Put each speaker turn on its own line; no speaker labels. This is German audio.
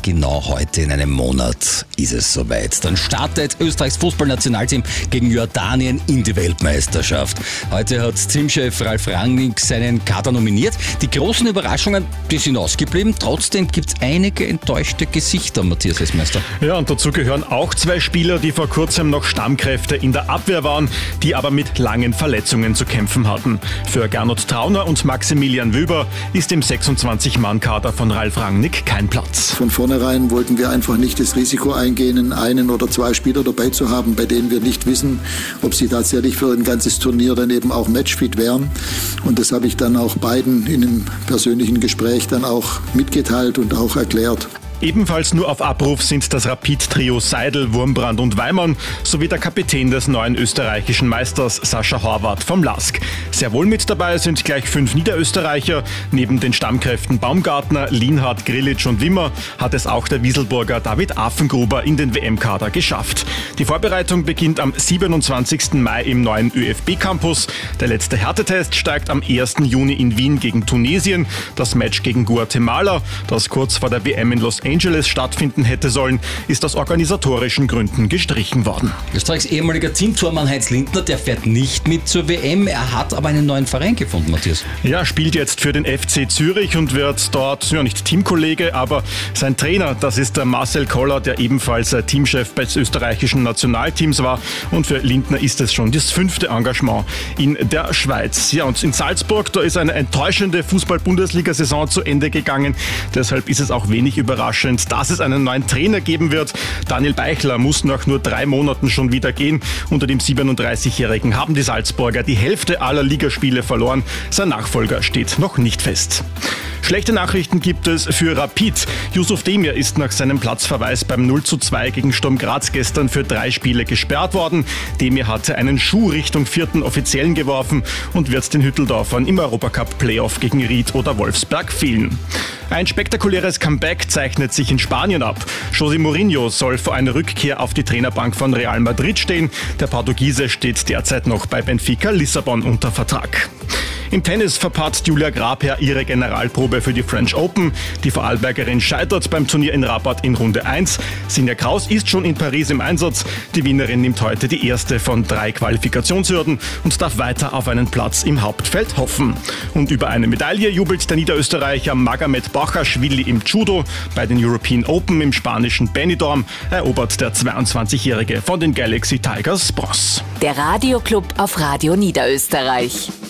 genau heute in einem Monat ist es soweit. Dann startet Österreichs Fußballnationalteam gegen Jordanien in die Weltmeisterschaft. Heute hat Teamchef Ralf Rangnick seinen Kader nominiert. Die großen Überraschungen, die sind ausgeblieben. Trotzdem gibt es einige enttäuschte Gesichter, Matthias Hessmeister.
Ja, und dazu gehören auch zwei Spieler, die vor kurzem noch Stammkräfte in der Abwehr waren, die aber mit langen Verletzungen zu kämpfen hatten. Für Gernot Trauner und Maximilian Wöber ist im 26-Mann-Kader von Ralf Rangnick kein Platz.
Von vornherein wollten wir einfach nicht das Risiko eingehen, einen oder zwei Spieler dabei zu haben, bei denen wir nicht wissen, ob sie tatsächlich für ein ganzes Turnier dann eben auch matchfit wären. Und das habe ich dann auch beiden in einem persönlichen Gespräch dann auch mitgeteilt und auch erklärt.
Ebenfalls nur auf Abruf sind das Rapid-Trio Seidel, Wurmbrand und Weimann sowie der Kapitän des neuen österreichischen Meisters Sascha Horvath vom LASK. Sehr wohl mit dabei sind gleich 5 Niederösterreicher. Neben den Stammkräften Baumgartner, Lienhardt, Grillitsch und Wimmer hat es auch der Wieselburger David Affengruber in den WM-Kader geschafft. Die Vorbereitung beginnt am 27. Mai im neuen ÖFB-Campus. Der letzte Härtetest steigt am 1. Juni in Wien gegen Tunesien. Das Match gegen Guatemala, das kurz vor der WM in Los Angeles stattfinden hätte sollen, ist aus organisatorischen Gründen gestrichen worden.
Österreichs ehemaliger Teamtormann Heinz Lindner, der fährt nicht mit zur WM. Er hat aber einen neuen Verein gefunden, Matthias.
Ja, spielt jetzt für den FC Zürich und wird dort, ja nicht Teamkollege, aber sein Trainer, das ist der Marcel Koller, der ebenfalls Teamchef des österreichischen Nationalteams war. Und für Lindner ist es schon das 5. Engagement in der Schweiz. Ja, und in Salzburg, da ist eine enttäuschende Fußball-Bundesliga-Saison zu Ende gegangen. Deshalb ist es auch wenig überraschend, dass es einen neuen Trainer geben wird. Daniel Beichler muss nach nur 3 Monaten schon wieder gehen. Unter dem 37-Jährigen haben die Salzburger die Hälfte aller Ligaspiele verloren. Sein Nachfolger steht noch nicht fest. Schlechte Nachrichten gibt es für Rapid. Yusuf Demir ist nach seinem Platzverweis beim 0:2 gegen Sturm Graz gestern für 3 Spiele gesperrt worden. Demir hatte einen Schuh Richtung 4. Offiziellen geworfen und wird den Hütteldorfern im Europacup-Playoff gegen Ried oder Wolfsberg fehlen. Ein spektakuläres Comeback zeichnet sich in Spanien ab. José Mourinho soll vor einer Rückkehr auf die Trainerbank von Real Madrid stehen. Der Portugiese steht derzeit noch bei Benfica Lissabon unter Vertrag. Im Tennis verpasst Julia Grabherr ihre Generalprobe für die French Open. Die Vorarlbergerin scheitert beim Turnier in Rabat in Runde 1. Sinja Kraus ist schon in Paris im Einsatz. Die Wienerin nimmt heute die erste von 3 Qualifikationshürden und darf weiter auf einen Platz im Hauptfeld hoffen. Und über eine Medaille jubelt der Niederösterreicher Magomed Bachaschwili im Judo. Bei den European Open im spanischen Benidorm erobert der 22-Jährige von den Galaxy Tigers Bronze.
Der Radioclub auf Radio Niederösterreich.